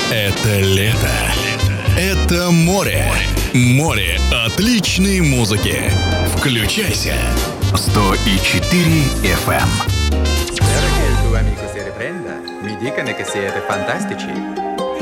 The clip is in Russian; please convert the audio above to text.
Это лето. Это море. Море отличной музыки. Включайся. 100,4 FM. Spero che il tuo amico si riprenda. Mi dicono che siete fantastici.